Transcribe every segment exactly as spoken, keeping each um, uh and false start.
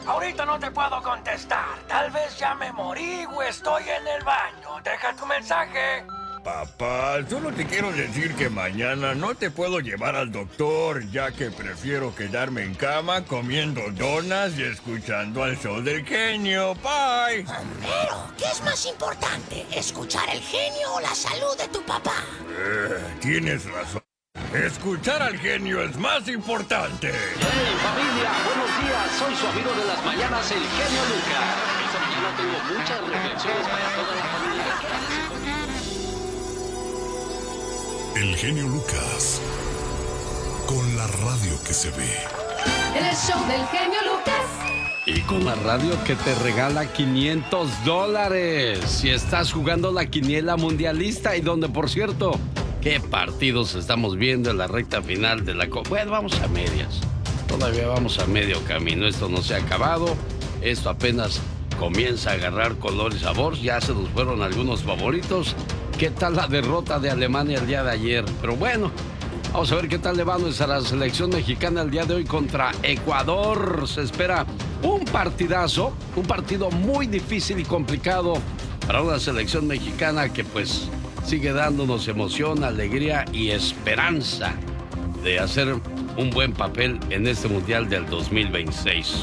Ahorita no te puedo contestar. Tal vez ya me morí o estoy en el baño. Deja tu mensaje. Papá, solo te quiero decir que mañana no te puedo llevar al doctor, ya que prefiero quedarme en cama comiendo donas y escuchando al show del genio. Bye. Homero, ¿qué es más importante? ¿Escuchar el genio o la salud de tu papá? Eh, tienes razón. Escuchar al genio es más importante. ¡Hey, familia! ¡Buenos días! Soy su amigo de las mañanas, el genio Lucas. Esta mañana tengo muchas reflexiones para toda la familia. El genio Lucas, con la radio que se ve. El show del genio Lucas. Y con la radio que te regala quinientos dólares. Si estás jugando la quiniela mundialista y donde, por cierto, ¿qué partidos estamos viendo en la recta final de la Copa? Bueno, vamos a medias. Todavía vamos a medio camino. Esto no se ha acabado. Esto apenas comienza a agarrar color y sabor. Ya se nos fueron algunos favoritos. ¿Qué tal la derrota de Alemania el día de ayer? Pero bueno, vamos a ver qué tal le va a nuestra selección mexicana el día de hoy contra Ecuador. Se espera un partidazo, un partido muy difícil y complicado para una selección mexicana que pues sigue dándonos emoción, alegría y esperanza de hacer un buen papel en este Mundial del dos mil veintiséis.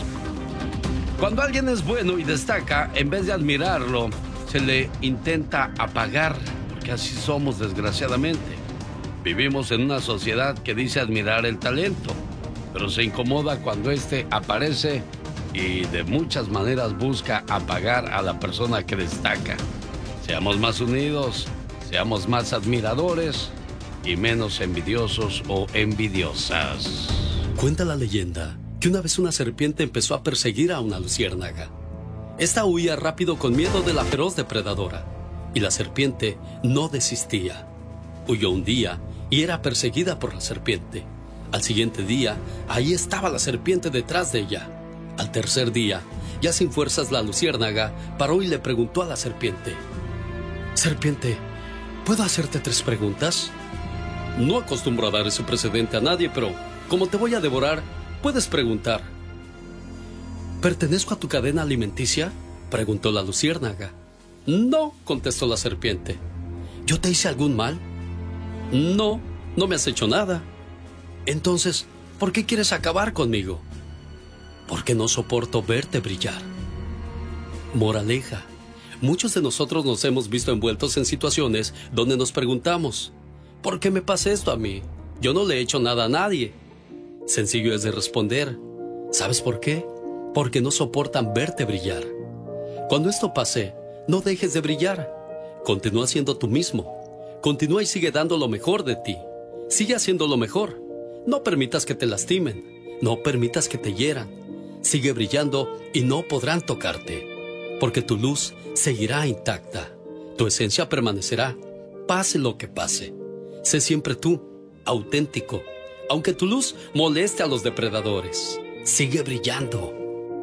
Cuando alguien es bueno y destaca, en vez de admirarlo, se le intenta apagar, porque así somos, desgraciadamente. Vivimos en una sociedad que dice admirar el talento, pero se incomoda cuando éste aparece y de muchas maneras busca apagar a la persona que destaca. Seamos más unidos, seamos más admiradores y menos envidiosos o envidiosas. Cuenta la leyenda que una vez una serpiente empezó a perseguir a una luciérnaga. Esta huía rápido con miedo de la feroz depredadora, y la serpiente no desistía. Huyó un día y era perseguida por la serpiente. Al siguiente día, ahí estaba la serpiente detrás de ella. Al tercer día, ya sin fuerzas, la luciérnaga paró y le preguntó a la serpiente: Serpiente, ¿puedo hacerte tres preguntas? No acostumbro a dar ese precedente a nadie, pero como te voy a devorar, puedes preguntar. ¿Pertenezco a tu cadena alimenticia?, preguntó la luciérnaga. No, contestó la serpiente. ¿Yo te hice algún mal? No, no me has hecho nada. Entonces, ¿por qué quieres acabar conmigo? Porque no soporto verte brillar. Moraleja: muchos de nosotros nos hemos visto envueltos en situaciones donde nos preguntamos: ¿por qué me pasa esto a mí? Yo no le he hecho nada a nadie. Sencillo es de responder: ¿sabes por qué? Porque no soportan verte brillar. Cuando esto pase, no dejes de brillar. Continúa siendo tú mismo. Continúa y sigue dando lo mejor de ti. Sigue haciendo lo mejor. No permitas que te lastimen. No permitas que te hieran. Sigue brillando y no podrán tocarte. Porque tu luz seguirá intacta. Tu esencia permanecerá, pase lo que pase. Sé siempre tú, auténtico. Aunque tu luz moleste a los depredadores, sigue brillando.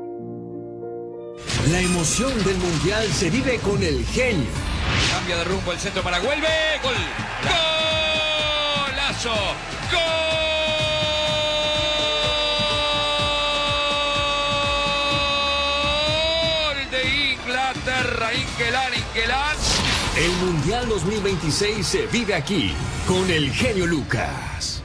La emoción del Mundial se vive con el genio. Cambia de rumbo el centro para Güelve. ¡Gol! ¡Golazo! ¡Gol de Inglaterra! Inquelán, Inquelán. El Mundial dos mil veintiséis se vive aquí con el genio Lucas.